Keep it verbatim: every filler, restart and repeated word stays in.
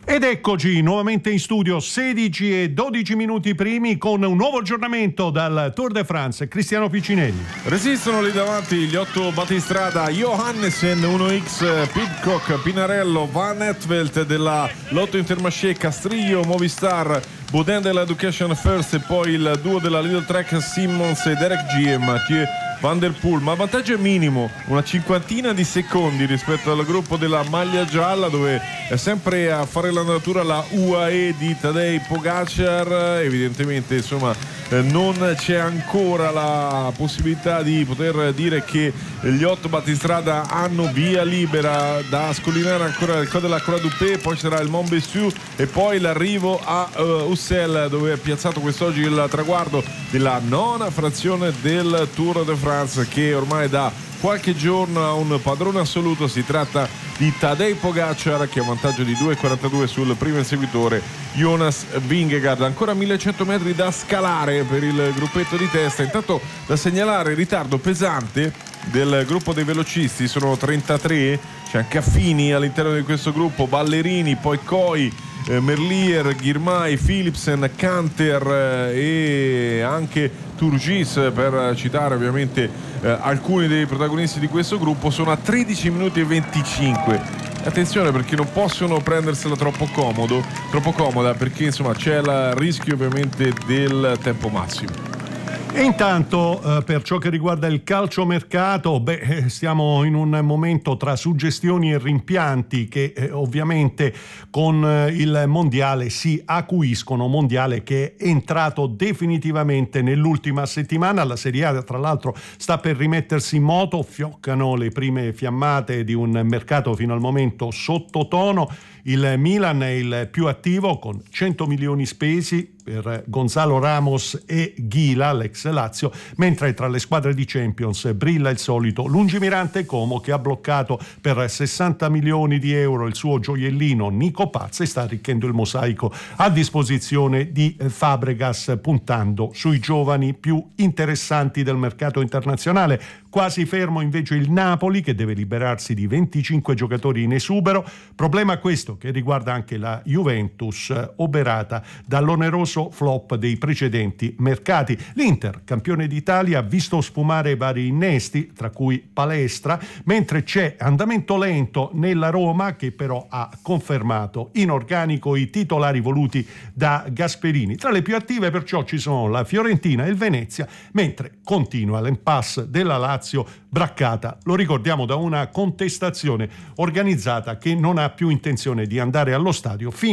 Ed eccoci nuovamente in studio, sedici e dodici minuti primi, con un nuovo aggiornamento dal Tour de France. Cristiano Piccinelli. Resistono lì davanti gli otto battistrada: Johannessen, uno X, Pidcock, Pinarello, Van Etvelt della Lotto Intermarché, Castrillo, Movistar, Baudin della Education First e poi il duo della Lidl Trek, Simmons e Derek G e Mathieu Van der Poel, ma il vantaggio è minimo, una cinquantina di secondi rispetto al gruppo della maglia gialla, dove è sempre a fare l'andatura la U A E di Tadej Pogacar. Evidentemente insomma eh, non c'è ancora la possibilità di poter dire che gli otto battistrada hanno via libera da scollinare ancora il Col de la Croix du Pe, poi sarà il Mont Bessieux e poi l'arrivo a uh, Ussel, dove è piazzato quest'oggi il traguardo della nona frazione del Tour de France, che ormai da qualche giorno ha un padrone assoluto. Si tratta di Tadej Pogacar, che ha un vantaggio di due virgola quarantadue sul primo inseguitore Jonas Vingegaard. Ancora millecento metri da scalare per il gruppetto di testa. Intanto da segnalare il ritardo pesante del gruppo dei velocisti, sono trentatré, c'è anche Affini all'interno di questo gruppo, Ballerini, poi Coi, eh, Merlier, Girmay, Philipsen, Canter eh, e anche Turgis, per citare ovviamente eh, alcuni dei protagonisti di questo gruppo. Sono a tredici minuti e venticinque. Attenzione, perché non possono prendersela troppo comodo, troppo comoda, perché insomma c'è il rischio ovviamente del tempo massimo. E intanto eh, per ciò che riguarda il calciomercato, beh, stiamo in un momento tra suggestioni e rimpianti che eh, ovviamente con eh, il mondiale si acuiscono. Mondiale che è entrato definitivamente nell'ultima settimana. La Serie A tra l'altro sta per rimettersi in moto, fioccano le prime fiammate di un mercato fino al momento sottotono. Il Milan è il più attivo con cento milioni spesi per Gonzalo Ramos e Ghila, l'ex Lazio, mentre tra le squadre di Champions brilla il solito lungimirante Como, che ha bloccato per sessanta milioni di euro il suo gioiellino Nico Paz e sta arricchendo il mosaico a disposizione di Fabregas, puntando sui giovani più interessanti del mercato internazionale. Quasi fermo invece il Napoli, che deve liberarsi di venticinque giocatori in esubero. Problema questo che riguarda anche la Juventus, oberata dall'oneroso flop dei precedenti mercati. L'Inter, campione d'Italia, ha visto sfumare vari innesti, tra cui Palestra, mentre c'è andamento lento nella Roma, che però ha confermato in organico i titolari voluti da Gasperini. Tra le più attive perciò ci sono la Fiorentina e il Venezia, mentre continua l'impasse della Lazio, braccata, lo ricordiamo, da una contestazione organizzata che non ha più intenzione di andare allo stadio fino